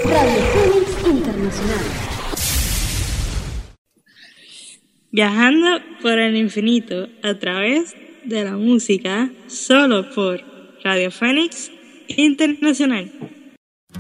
Radio Fénix Internacional. Viajando por el infinito a través de la música, solo por Radio Fénix Internacional.